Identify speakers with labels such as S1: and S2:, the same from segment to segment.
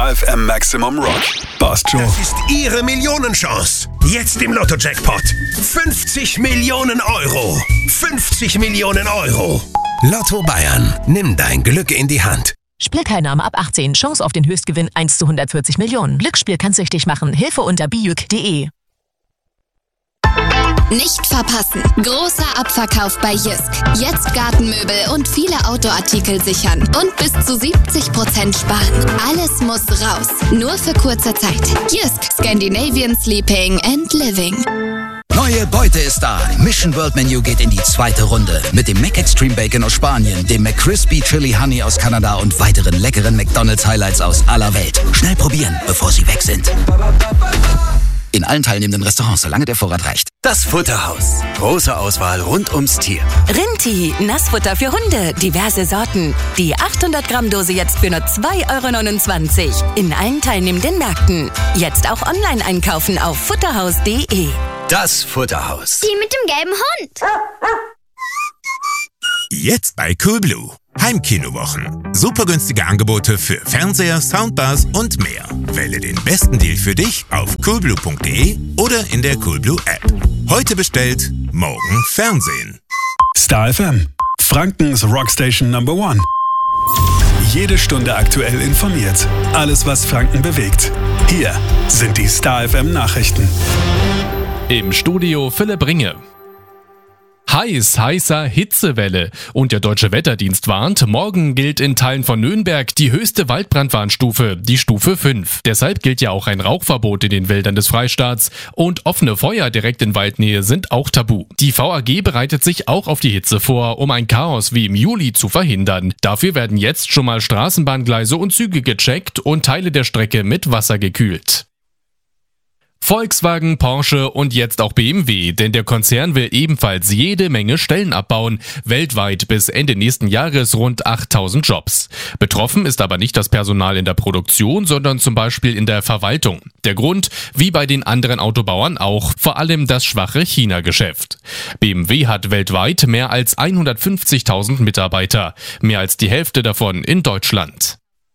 S1: Star FM Maximum Rock. Passt schon.
S2: Das ist Ihre Millionenchance. Jetzt im Lotto-Jackpot. 50 Millionen Euro. 50 Millionen Euro. Lotto Bayern. Nimm dein Glück in die Hand.
S3: Spielteilnahme ab 18. Chance auf den Höchstgewinn 1 zu 140 Millionen. Glücksspiel kann süchtig machen. Hilfe unter bijück.de.
S4: Nicht verpassen. Großer Abverkauf bei Jysk. Jetzt Gartenmöbel und viele Outdoor-Artikel sichern. Und bis zu 70% sparen. Alles muss raus. Nur für kurze Zeit. Jysk. Scandinavian Sleeping and Living.
S5: Neue Beute ist da. Mission World Menu geht in die zweite Runde. Mit dem McExtreme Bacon aus Spanien, dem McCrispy Chili Honey aus Kanada und weiteren leckeren McDonald's Highlights aus aller Welt. Schnell probieren, bevor sie weg sind. In allen teilnehmenden Restaurants, solange der Vorrat reicht.
S6: Das Futterhaus. Große Auswahl rund ums Tier.
S7: Rinti, Nassfutter für Hunde, diverse Sorten. Die 800 Gramm Dose jetzt für nur 2,29 € in allen teilnehmenden Märkten. Jetzt auch online einkaufen auf futterhaus.de.
S6: Das Futterhaus.
S8: Die mit dem gelben Hund.
S9: Jetzt bei Coolblue. Heimkinowochen. Super günstige Angebote für Fernseher, Soundbars und mehr. Wähle den besten Deal für dich auf coolblue.de oder in der Coolblue App. Heute bestellt, morgen Fernsehen.
S10: Star FM. Frankens Rockstation Number 1. Jede Stunde aktuell informiert. Alles, was Franken bewegt. Hier sind die Star FM Nachrichten.
S11: Im Studio Philipp Ringe. Heißer Hitzewelle. Und der Deutsche Wetterdienst warnt, morgen gilt in Teilen von Nürnberg die höchste Waldbrandwarnstufe, die Stufe 5. Deshalb gilt ja auch ein Rauchverbot in den Wäldern des Freistaats und offene Feuer direkt in Waldnähe sind auch tabu. Die VAG bereitet sich auch auf die Hitze vor, um ein Chaos wie im Juli zu verhindern. Dafür werden jetzt schon mal Straßenbahngleise und Züge gecheckt und Teile der Strecke mit Wasser gekühlt. Volkswagen, Porsche und jetzt auch BMW, denn der Konzern will ebenfalls jede Menge Stellen abbauen. Weltweit bis Ende nächsten Jahres rund 8000 Jobs. Betroffen ist aber nicht das Personal in der Produktion, sondern zum Beispiel in der Verwaltung. Der Grund, wie bei den anderen Autobauern auch, vor allem das schwache China-Geschäft. BMW hat weltweit mehr als 150.000 Mitarbeiter, mehr als die Hälfte davon in Deutschland.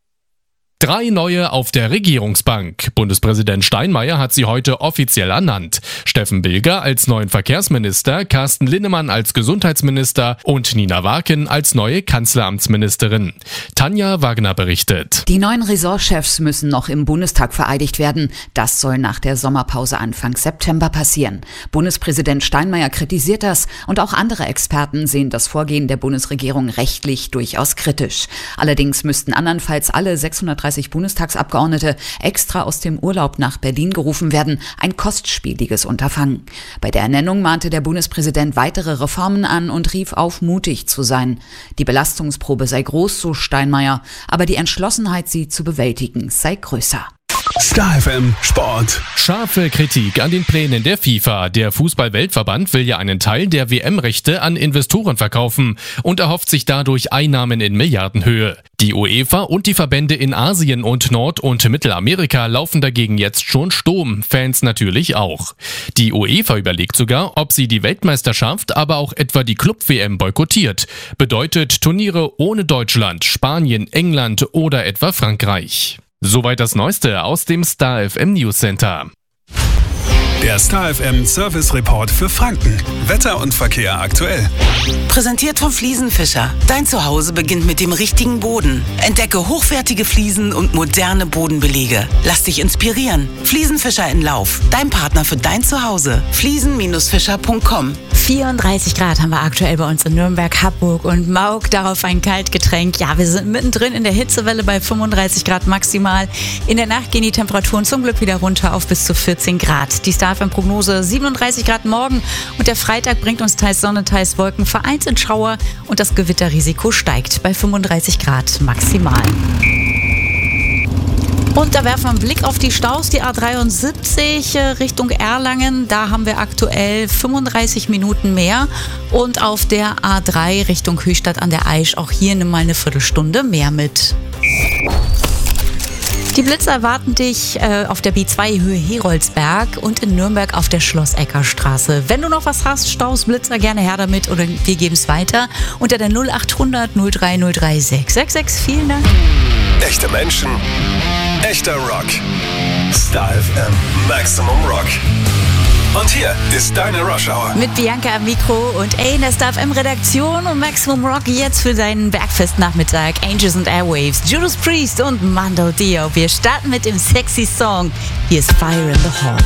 S11: 3 neue auf der Regierungsbank. Bundespräsident Steinmeier hat sie heute offiziell ernannt. Steffen Bilger als neuen Verkehrsminister, Carsten Linnemann als Gesundheitsminister und Nina Warken als neue Kanzleramtsministerin. Tanja Wagner berichtet.
S12: Die neuen Ressortchefs müssen noch im Bundestag vereidigt werden. Das soll nach der Sommerpause Anfang September passieren. Bundespräsident Steinmeier kritisiert das und auch andere Experten sehen das Vorgehen der Bundesregierung rechtlich durchaus kritisch. Allerdings müssten andernfalls alle 630 Bundestagsabgeordnete extra aus dem Urlaub nach Berlin gerufen werden. Ein kostspieliges Unterfangen. Bei der Ernennung mahnte der Bundespräsident weitere Reformen an und rief auf, mutig zu sein. Die Belastungsprobe sei groß, so Steinmeier, aber die Entschlossenheit, sie zu bewältigen, sei größer.
S10: Star FM Sport.
S11: Scharfe Kritik an den Plänen der FIFA. Der Fußball-Weltverband will ja einen Teil der WM-Rechte an Investoren verkaufen und erhofft sich dadurch Einnahmen in Milliardenhöhe. Die UEFA und die Verbände in Asien und Nord- und Mittelamerika laufen dagegen jetzt schon Sturm, Fans natürlich auch. Die UEFA überlegt sogar, ob sie die Weltmeisterschaft, aber auch etwa die Club-WM boykottiert. Bedeutet Turniere ohne Deutschland, Spanien, England oder etwa Frankreich. Soweit das Neueste aus dem Star FM News Center.
S10: Der Star FM Service Report für Franken. Wetter und Verkehr aktuell.
S13: Präsentiert von Fliesenfischer. Dein Zuhause beginnt mit dem richtigen Boden. Entdecke hochwertige Fliesen und moderne Bodenbelege. Lass dich inspirieren. Fliesenfischer in Lauf. Dein Partner für dein Zuhause. Fliesen-fischer.com.
S14: 34 Grad haben wir aktuell bei uns in Nürnberg, Happburg und Maug. Darauf ein Kaltgetränk. Ja, wir sind mittendrin in der Hitzewelle bei 35 Grad maximal. In der Nacht gehen die Temperaturen zum Glück wieder runter auf bis zu 14 Grad. Die Star FM-Prognose 37 Grad morgen und der Freitag bringt uns teils Sonne, teils Wolken, vereinzelt Schauer und das Gewitterrisiko steigt bei 35 Grad maximal. Und da werfen wir einen Blick auf die Staus, die A73 Richtung Erlangen. Da haben wir aktuell 35 Minuten mehr. Und auf der A3 Richtung Höchstadt an der Aisch, auch hier nimm mal eine Viertelstunde mehr mit. Die Blitze erwarten dich auf der B2 Höhe Heroldsberg und in Nürnberg auf der Schlossecker-Straße. Wenn du noch was hast, Staus, Blitzer, gerne her damit oder wir geben es weiter unter der 0800 0303 666. Vielen Dank.
S2: Echte Menschen Echter Rock. Star FM Maximum Rock. Und hier ist deine Rush Hour.
S14: Mit Bianca am Mikro und in der Star FM Redaktion und Maximum Rock jetzt für deinen Bergfestnachmittag. Angels and Airwaves, Judas Priest und Mando Diao. Wir starten mit dem sexy Song. Hier ist Fire in the Hall.